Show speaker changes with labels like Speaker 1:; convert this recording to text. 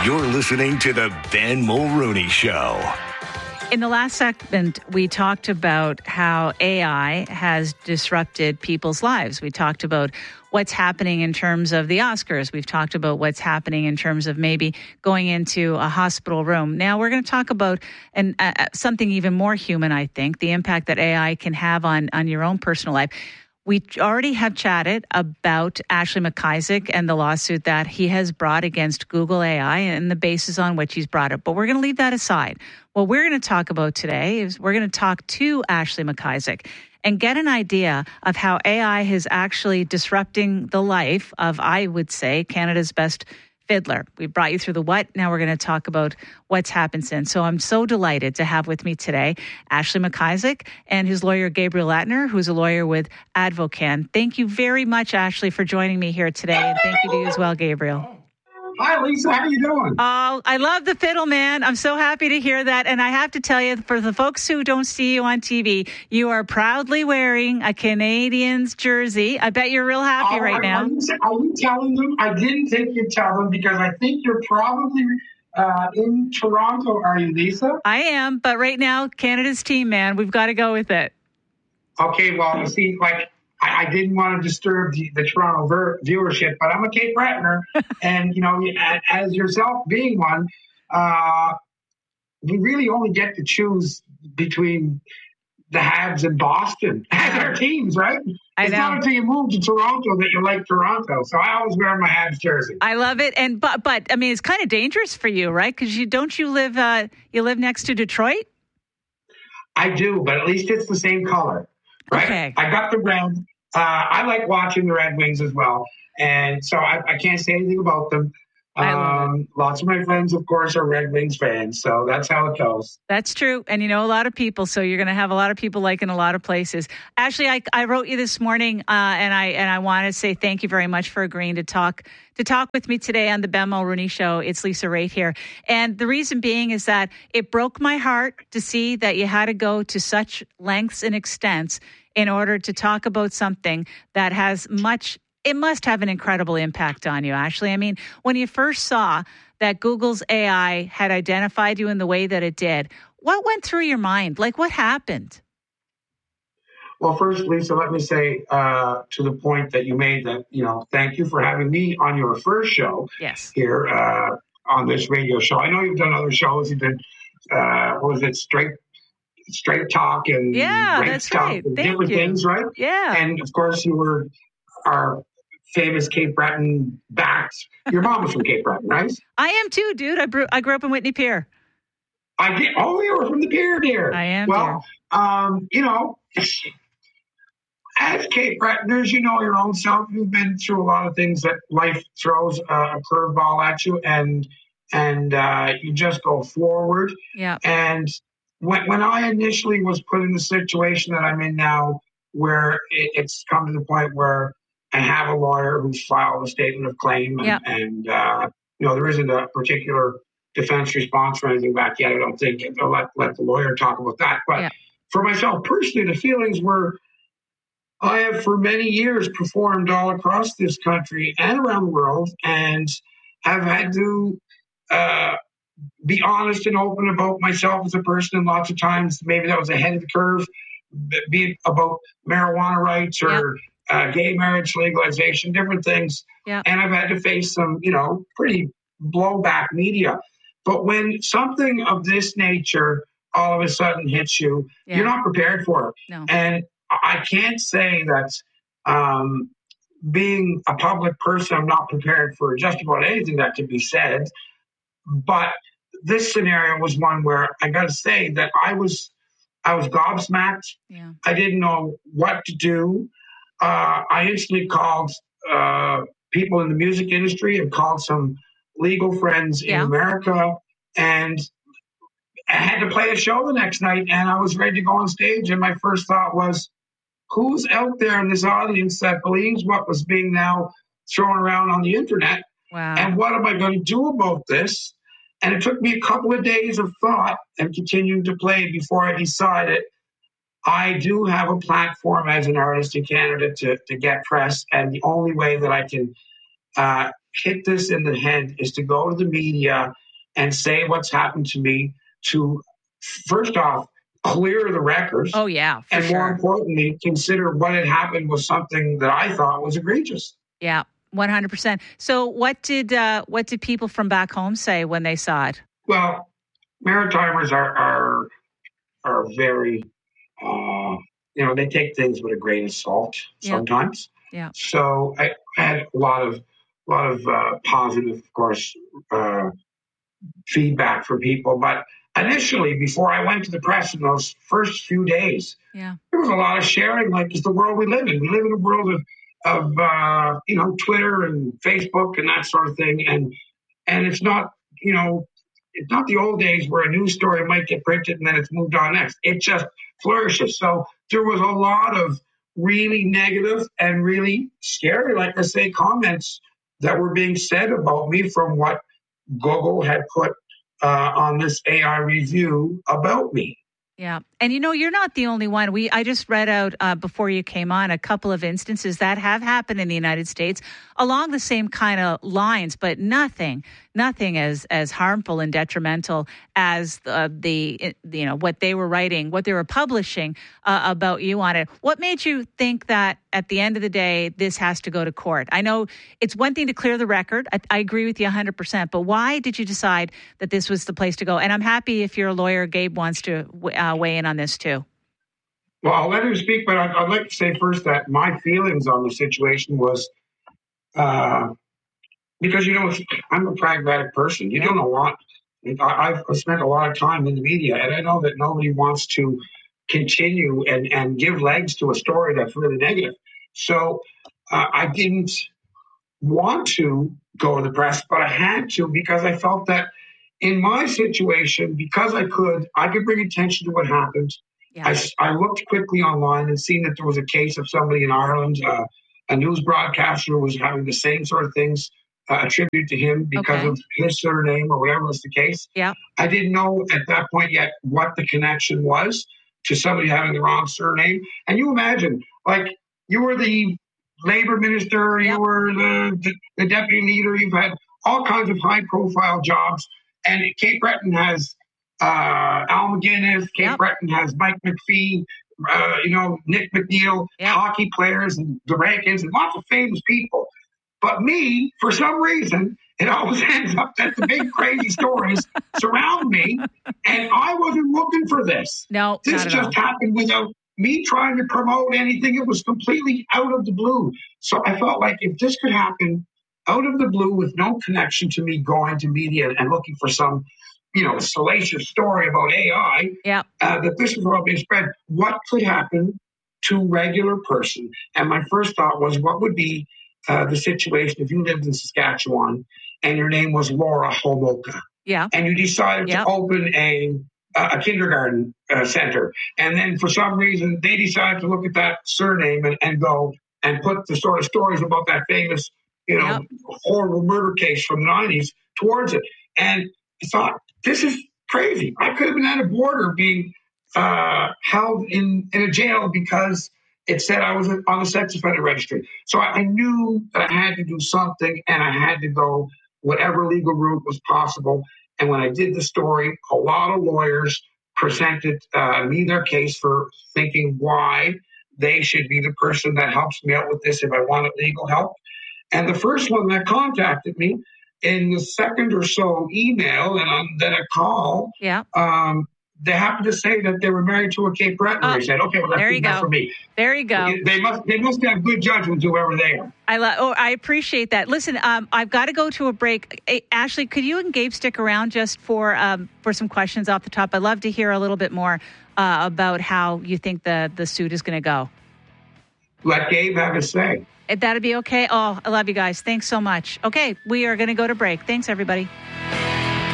Speaker 1: You're listening to the Ben Mulrooney Show.
Speaker 2: In the last segment, we talked about how AI has disrupted people's lives. We talked about what's happening in terms of the Oscars. We've talked about what's happening in terms of maybe going into a hospital room. Now we're going to talk about something even more human, I think, the impact that AI can have on your own personal life. We already have chatted about Ashley McIsaac and the lawsuit that he has brought against Google AI and the basis on which he's brought it. But we're going to leave that aside. What we're going to talk about today is we're going to talk to Ashley McIsaac and get an idea of how AI is actually disrupting the life of, I would say, Canada's best fiddler. We brought you through the what. Now we're going to talk about what's happened since. So I'm so delighted to have with me today Ashley McIsaac and his lawyer Gabriel Latner, who's a lawyer with Advocan. Thank you very much, Ashley, for joining me here today. And thank you to you as well, Gabriel.
Speaker 3: Hi, Lisa. How you doing?
Speaker 2: Oh, I love the fiddle, man. I'm so happy to hear that. And I have to tell you, for the folks who don't see you on TV, you are proudly wearing a Canadiens jersey. I bet you're real happy right now.
Speaker 3: Are you telling them? I didn't think you'd tell them because I think you're probably in Toronto. Are you, Lisa?
Speaker 2: I am. But right now, Canada's team, man, we've got to go with it.
Speaker 3: Okay, well, you see, I didn't want to disturb the Toronto viewership, but I'm a Cape Brettoner, and, as yourself being one, we really only get to choose between the Habs and Boston as our teams, right? It's not until you move to Toronto that you like Toronto, so I always wear my Habs jersey.
Speaker 2: I love it, and but I mean, it's kind of dangerous for you, right? Because you live next to Detroit?
Speaker 3: I do, but at least it's the same color. Right.
Speaker 2: Okay.
Speaker 3: I got the red. I like watching the Red Wings as well. And so I can't say anything about them. Lots of my friends, of course, are Red Wings fans. So that's how it goes.
Speaker 2: That's true. And a lot of people. So you're going to have a lot of people in a lot of places. Ashley, I wrote you this morning and I want to say thank you very much for agreeing to talk with me today on the Ben Mulrooney Show. It's Lisa Raitt here. And the reason being is that it broke my heart to see that you had to go to such lengths and extents in order to talk about something that has it must have an incredible impact on you, Ashley. I mean, when you first saw that Google's AI had identified you in the way that it did, what went through your mind? What happened?
Speaker 3: Well, first, Lisa, let me say to the point that you made that, thank you for having me on your first show here on this radio show. I know you've done other shows. You've done, Straight Talk and Great Stuff
Speaker 2: right.
Speaker 3: and different things, right?
Speaker 2: Yeah.
Speaker 3: And, of course, you were our famous Cape Breton backs. Your mom was from Cape Breton, right?
Speaker 2: I am too, dude. I grew up in Whitney Pier.
Speaker 3: I did. Oh, you were from the Pier, dear.
Speaker 2: I am.
Speaker 3: Well, as Cape Bretoners, you know your own self. You've been through a lot of things that life throws a curveball at you, and you just go forward.
Speaker 2: Yeah.
Speaker 3: And when I initially was put in the situation that I'm in now, where it's come to the point where I have a lawyer who's filed a statement of claim, and there isn't a particular defense response or anything back yet. I don't think. I'll let the lawyer talk about that. But for myself personally, the feelings were, I have for many years performed all across this country and around the world, and have had to be honest and open about myself as a person. And lots of times, maybe that was ahead of the curve, be it about marijuana rights or gay marriage legalization, different things.
Speaker 2: Yeah.
Speaker 3: And I've had to face some, pretty blowback media. But when something of this nature all of a sudden hits you, you're not prepared for it.
Speaker 2: No.
Speaker 3: And I can't say that being a public person, I'm not prepared for just about anything that could be said. But this scenario was one where I got to say that I was gobsmacked.
Speaker 2: Yeah.
Speaker 3: I didn't know what to do. I instantly called people in the music industry and called some legal friends in America, and I had to play a show the next night, and I was ready to go on stage. And my first thought was, who's out there in this audience that believes what was being now thrown around on the internet?
Speaker 2: Wow.
Speaker 3: And what am I going to do about this? And it took me a couple of days of thought and continuing to play before I decided I do have a platform as an artist in Canada to get press. And the only way that I can hit this in the head is to go to the media and say what's happened to me to, first off, clear the records.
Speaker 2: Oh, yeah, for
Speaker 3: and
Speaker 2: sure.
Speaker 3: more importantly, consider what had happened was something that I thought was egregious.
Speaker 2: Yeah, 100%. So what did people from back home say when they saw it?
Speaker 3: Well, Maritimers are very, they take things with a grain of salt sometimes.
Speaker 2: Yeah.
Speaker 3: So I had a lot of positive, of course, feedback from people. But initially, before I went to the press in those first few days, there was a lot of sharing. Like, it's the world we live in. We live in a world of Twitter and Facebook and that sort of thing. And it's not, it's not the old days where a news story might get printed and then it's moved on next. It just flourishes. So there was a lot of really negative and really scary, like I say, comments that were being said about me from what Google had put on this AI review about me.
Speaker 2: Yeah. And, you're not the only one. I just read out before you came on a couple of instances that have happened in the United States along the same kind of lines, but nothing as harmful and detrimental as what they were writing, what they were publishing about you on it. What made you think that at the end of the day, this has to go to court? I know it's one thing to clear the record. I agree with you 100%. But why did you decide that this was the place to go? And I'm happy if you're a lawyer, Gabe wants to weigh in on this too.
Speaker 3: Well, I'll let him speak, but I'd like to say first that my feelings on the situation was because, I'm a pragmatic person. You don't know what. I've spent a lot of time in the media, and I know that nobody wants to continue and give legs to a story that's really negative. So I didn't want to go to the press, but I had to because I felt that in my situation, because I could bring attention to what happened. Yeah. I looked quickly online and seen that there was a case of somebody in Ireland, a news broadcaster was having the same sort of things attributed to him because of his surname or whatever was the case.
Speaker 2: Yeah.
Speaker 3: I didn't know at that point yet what the connection was to somebody having the wrong surname. And you imagine, like, you were the labor minister, you were the deputy leader, you've had all kinds of high-profile jobs. And Cape Breton has Al McGuinness, Cape Breton has Mike McPhee, Nick McNeil, hockey players and the Rankins and lots of famous people. But me, for some reason, it always ends up that the big crazy stories surround me, and I wasn't looking for this.
Speaker 2: No,
Speaker 3: this just happened without me trying to promote anything. It was completely out of the blue. So I felt like if this could happen out of the blue with no connection to me going to media and looking for some, salacious story about AI, that this was all being spread, what could happen to a regular person? And my first thought was, what would be the situation if you lived in Saskatchewan and your name was Laura Homoka, and you decided to open a kindergarten center, and then for some reason they decided to look at that surname and go and put the sort of stories about that famous, horrible murder case from the 90s towards it. And I thought, this is crazy. I could have been at a border being held in a jail because it said I was on the sex offender registry. So I knew that I had to do something, and I had to go whatever legal route was possible. And when I did the story, a lot of lawyers presented me their case for thinking why they should be the person that helps me out with this if I wanted legal help. And the first one that contacted me in the second or so email and then a call, they happened to say that they were married to a Cape Breton. I said, okay, well, that's enough for me.
Speaker 2: There you go.
Speaker 3: They must have good judgment, whoever they are.
Speaker 2: I appreciate that. Listen, I've got to go to a break. Hey, Ashley, could you and Gabe stick around just for some questions off the top? I'd love to hear a little bit more about how you think the suit is going to go.
Speaker 3: Let Gabe have his say.
Speaker 2: That'd be okay. Oh, I love you guys. Thanks so much. Okay, we are going to go to break. Thanks, everybody.